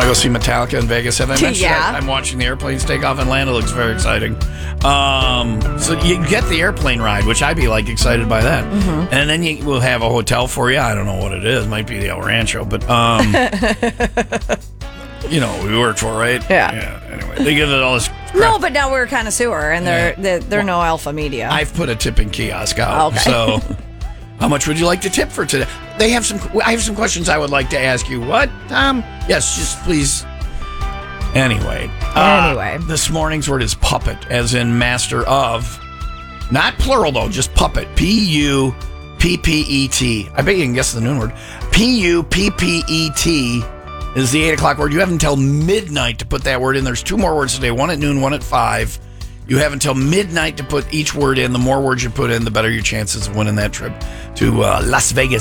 want to go see Metallica in Vegas? Have I mentioned Yeah. that? I'm watching the airplanes take off in land. It looks very exciting. So you get the airplane ride, which I'd be like excited by that. Mm-hmm. And then we'll have a hotel for you. I don't know what it is. Might be the El Rancho, but you know what we work for, right? Yeah. Anyway, they give it all this crap. No, but now we're a connoisseur, and they're no alpha media. I've put a tipping kiosk out. Okay. So how much would you like to tip for today? I have some questions I would like to ask you. What, Tom? Yes, just please. Anyway. This morning's word is puppet, as in master of. Not plural, though, just puppet. P-U-P-P-E-T. I bet you can guess the noon word. P-U-P-P-E-T is the 8 o'clock word. You have until midnight to put that word in. There's 2 more words today, one at noon, one at 5. You have until midnight to put each word in. The more words you put in, the better your chances of winning that trip to Las Vegas.